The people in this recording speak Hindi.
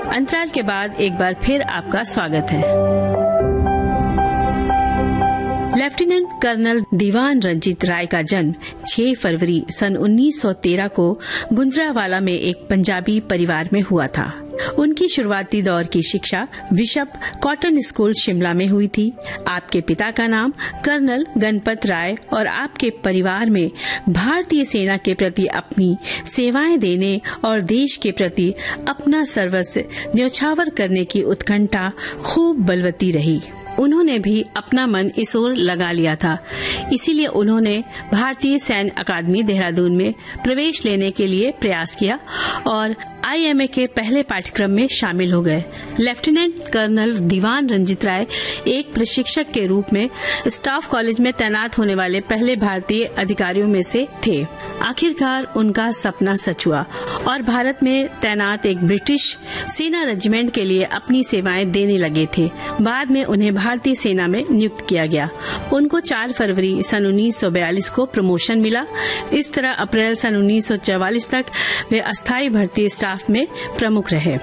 अंतराल के बाद एक बार फिर आपका स्वागत है। लेफ्टिनेंट कर्नल दीवान रंजीत राय का जन्म 6 फरवरी सन 1913 को गुंजरावाला में एक पंजाबी परिवार में हुआ था। उनकी शुरुआती दौर की शिक्षा बिशप कॉटन स्कूल शिमला में हुई थी। आपके पिता का नाम कर्नल गणपत राय और आपके परिवार में भारतीय सेना के प्रति अपनी सेवाएं देने और देश के प्रति अपना सर्वस्व न्यौछावर करने की उत्कंठा खूब बलवती रही। उन्होंने भी अपना मन इस ओर लगा लिया था, इसीलिए उन्होंने भारतीय सैन्य अकादमी देहरादून में प्रवेश लेने के लिए प्रयास किया और IMA के पहले पाठ्यक्रम में शामिल हो गए। लेफ्टिनेंट कर्नल दीवान रंजीत राय एक प्रशिक्षक के रूप में स्टाफ कॉलेज में तैनात होने वाले पहले भारतीय अधिकारियों में से थे। आखिरकार उनका सपना सच हुआ और भारत में तैनात एक ब्रिटिश सेना रेजिमेंट के लिए अपनी सेवाएं देने लगे थे। बाद में उन्हें भारतीय सेना में नियुक्त किया गया। उनको 4 फरवरी सन 1942 को प्रमोशन मिला। इस तरह अप्रैल सन 1944 तक वे अस्थायी भर्ती स्टाफ में प्रमुख रहे।